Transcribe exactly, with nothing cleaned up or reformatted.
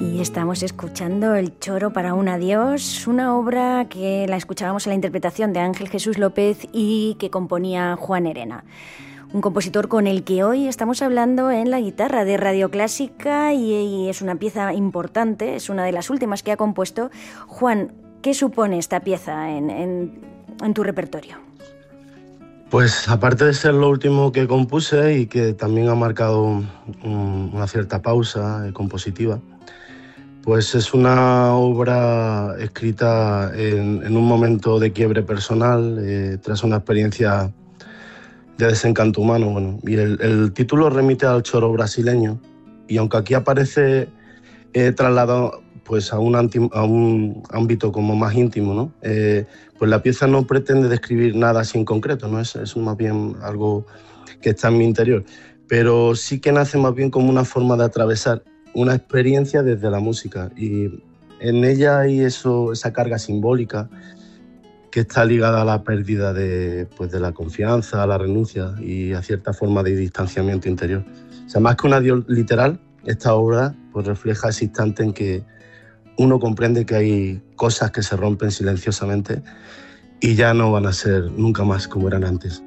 Y estamos escuchando El choro para un adiós, una obra que la escuchábamos en la interpretación de Ángel Jesús López y que componía Juan Herena, un compositor con el que hoy estamos hablando en La Guitarra de Radio Clásica, y, y es una pieza importante, es una de las últimas que ha compuesto. Juan, ¿qué supone esta pieza en, en, en tu repertorio? Pues aparte de ser lo último que compuse y que también ha marcado un, una cierta pausa compositiva, pues es una obra escrita en, en un momento de quiebre personal, eh, tras una experiencia de desencanto humano. Bueno, y el, el título remite al choro brasileño, y aunque aquí aparece eh, trasladado pues, a, un anti, a un ámbito como más íntimo, ¿no? Eh, pues la pieza no pretende describir nada así en concreto, ¿no? Es, es más bien algo que está en mi interior, pero sí que nace más bien como una forma de atravesar una experiencia desde la música, y en ella hay eso, esa carga simbólica que está ligada a la pérdida de, pues, de la confianza, a la renuncia y a cierta forma de distanciamiento interior. O sea, más que un adiós literal, esta obra pues, refleja ese instante en que uno comprende que hay cosas que se rompen silenciosamente y ya no van a ser nunca más como eran antes.